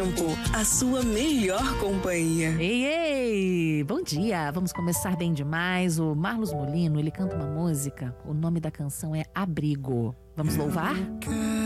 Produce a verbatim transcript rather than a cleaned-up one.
tempo, a sua melhor companhia. Ei, ei! Bom dia! Vamos começar bem demais. O Marlos Molino, ele canta uma música. O nome da canção é Abrigo. Vamos louvar?